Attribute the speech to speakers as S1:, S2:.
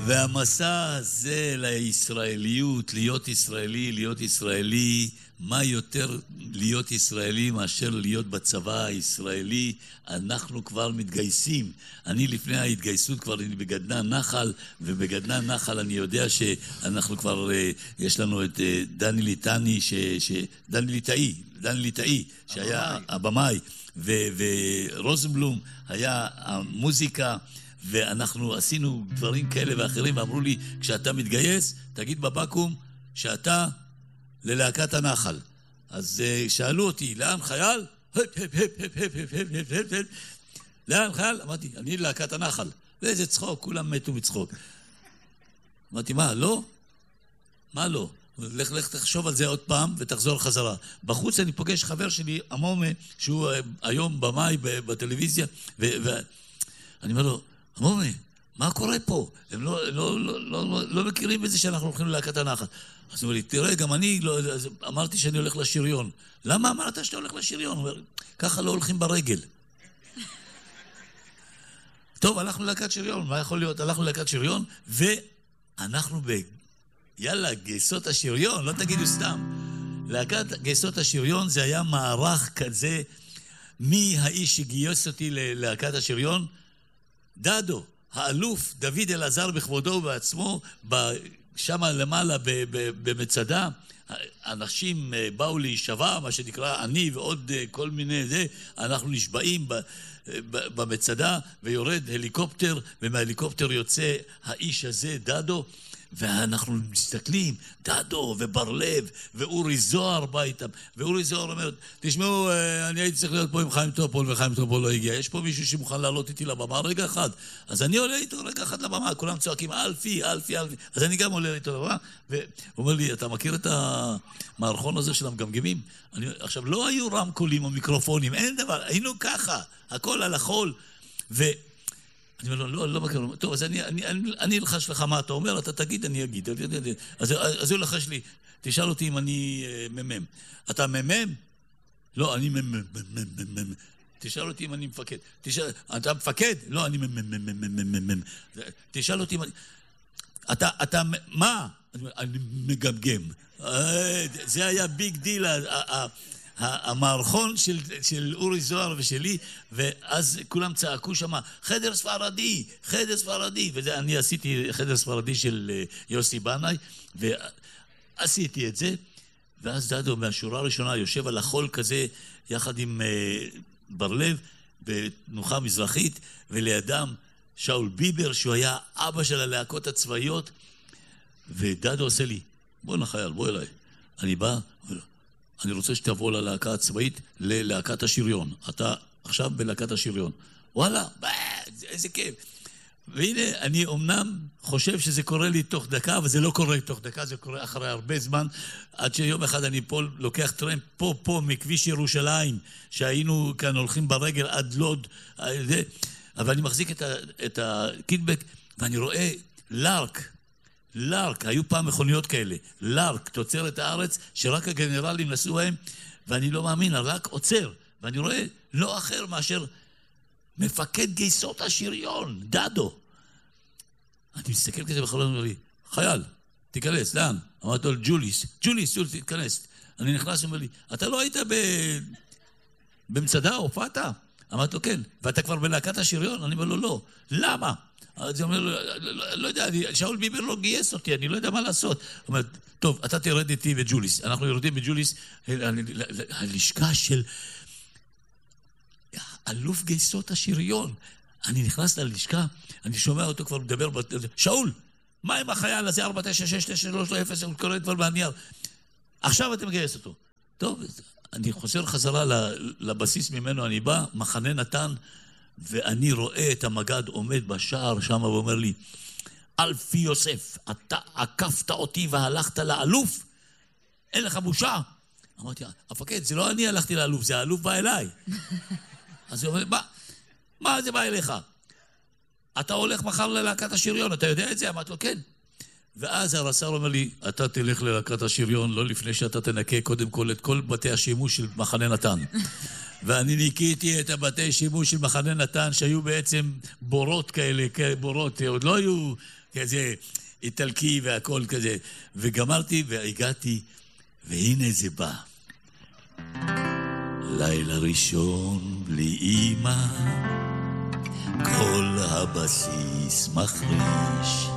S1: והמסע הזה לישראליות, להיות ישראלי, מה יותר להיות ישראלי מאשר להיות בצבא הישראלי? אנחנו כבר מתגייסים. אני לפני ההתגייסות כבר בגדנ"ע נחל, ובגדנ"ע נחל אני יודע שאנחנו כבר, יש לנו את דני ליטאי, שהיה הבמאי, ורוזנבלום היה המוזיקה, ואנחנו עשינו דברים כאלה ואחרים, ואמרו לי, כשאתה מתגייס, תגיד בבקו"ם שאתה ללהקת הנחל. אז שאלו אותי, לאן חייל? לאן חייל? אמרתי, אני ללהקת הנחל. ואיזה צחוק, כולם מתו מצחוק. אמרתי, מה, לא? מה לא? לך תחשוב על זה עוד פעם ותחזור חזרה. בחוץ אני פוגש חבר שלי, עמומה, שהוא היום במאי בטלוויזיה, ואני אומר לו, עמומה, מה קורה פה? הם לא מכירים בזה שאנחנו הולכים ללהקת הנחל. אז הוא אומר לי, תראה, גם אני אמרתי שאני הולך לשריון. למה אמרת שאתה הולך לשריון? הוא אומר, ככה לא הולכים ברגל. טוב, הלכנו ללהקת שריון. מה יכול להיות? הלכנו ללהקת שריון, ואנחנו יאללה, גייסות השריון, לא תגידו סתם. להקת גייסות השריון זה היה מערך כזה, מי האיש שגייס אותי ללהקת השריון? דדו, האלוף דוד אלעזר בכבודו ובעצמו, שם למעלה במצדה, אנשים באו להישבע, מה שנקרא, אני ועוד כל מיני זה, אנחנו נשבעים במצדה, ויורד הליקופטר, ומההליקופטר יוצא האיש הזה, דדו, ואנחנו מסתכלים, דדו וברלב ואורי זוהר בא איתם, ואורי זוהר אומר, תשמעו, אני הייתי צריך להיות פה עם חיים טופול, וחיים טופול לא הגיע, יש פה מישהו שמוכן לעלות איתי לבמה רגע אחד, אז אני עולה איתו רגע אחד לבמה, כולם צועקים אלפי, אז אני גם עולה איתו לבמה, והוא אומר לי, אתה מכיר את המערכון הזה של המגמגמים? עכשיו, לא היו רמקולים או מיקרופונים, אין דבר, היינו ככה, הכל על החול, אני אומר לו, לא מכיר, טוב, אז אני אלחש לך מה אתה אומר, אתה תגיד, אני אגיד. אז הוא אלחש לי, תשאל אותי אם אני ממם. אתה ממם? לא, אני ממם. תשאל אותי אם אני מפקד. אתה מפקד? לא, אני ממם. תשאל אותי אם אני... אתה מה? אני מגמגם. זה היה ביג דיל, המערכון של אורי זוהר ושלי, ואז כולם צעקו שם, חדר ספרדי, ואני עשיתי חדר ספרדי של יוסי בנאי, ועשיתי את זה, ואז דדו מהשורה הראשונה יושב על החול כזה, יחד עם ברלב, בתנוחה מזרחית, ולידם שאול ביבר, שהוא היה אבא של הלהקות הצבאיות, ודדו עושה לי, בוא נחייל, בוא אליי. אני בא, אני רוצה שתבוא ללהקה הצבאית, ללהקת השריון. אתה עכשיו בלהקת השריון. וואלה, איזה כיף. והנה, אני אומנם חושב שזה קורה לי תוך דקה, אבל זה לא קורה לי תוך דקה, זה קורה אחרי הרבה זמן, עד שיום אחד אני פה לוקח טרמפ פה מכביש ירושלים, שהיינו כאן הולכים ברגל עד לוד, אבל אני מחזיק את הקיטבק, ואני רואה לארק, היו פעם מכוניות כאלה, לארק, תוצרת הארץ, שרק הגנרלים נסעו בהם, ואני לא מאמין, הלארק עוצר, ואני רואה לא אחר מאשר מפקד גייסות השריון, דדו. אני מסתכל כזה בחלון, אומר לי, חייל, תיכנס, לאן? אמרתי לו, ג'וליס, תתכנס. אני נכנס, אומר לי, אתה לא היית במצדה, הופעת? אמרתי לו, כן, ואתה כבר בלהקת השריון? אני אומר לו, לא. למה? אז הוא אומר, לא יודע, שאול ביבר לא גייס אותי, אני לא יודע מה לעשות. הוא אומר, טוב, אתה תרד איתי בג'וליס. אנחנו יורדים בג'וליס, הלשכה של אלוף גייסות השריון. אני נכנס ללשכה, אני שומע אותו כבר מדבר, שאול, מה עם החייל הזה 496-9330, הוא קורא כבר בנייר. עכשיו אתה מגייס אותו. טוב, אני חוזר חזרה לבסיס ממנו, אני בא, מחנה נתן, ואני רואה את המגד עומד בשער שם ואומר לי, אלפי יוסף, אתה עקפת אותי והלכת לאלוף? אין לך בושה? אמרתי, המפקד, זה לא אני הלכתי לאלוף, זה האלוף בא אליי. אז הוא אומר, מה זה בא אליך? אתה הולך מחר ללהקת השריון, אתה יודע את זה? אמרתי לו, כן. ואז הרס"ר אומר לי, אתה תלך ללהקת השריון, לא לפני שאתה תנקה קודם כל את כל בתי השימוש של מחנה נתן. ואני ניקיתי את הבתי שימוש של מחנה נתן, שהיו בעצם בורות כאלה, בורות, עוד לא היו כזה איטלקי והכל כזה. וגמרתי והגעתי, והנה זה בא. לילה ראשון בלי אמא, כל הבסיס מחריש.